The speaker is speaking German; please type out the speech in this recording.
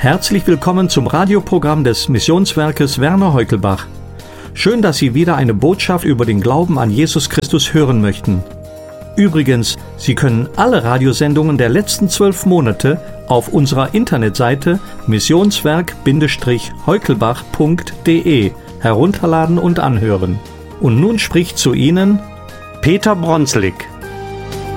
Herzlich willkommen zum Radioprogramm des Missionswerkes Werner Heukelbach. Schön, dass Sie wieder eine Botschaft über den Glauben an Jesus Christus hören möchten. Übrigens, Sie können alle Radiosendungen der letzten 12 Monate auf unserer Internetseite missionswerk-heukelbach.de herunterladen und anhören. Und nun spricht zu Ihnen Peter Bronslik.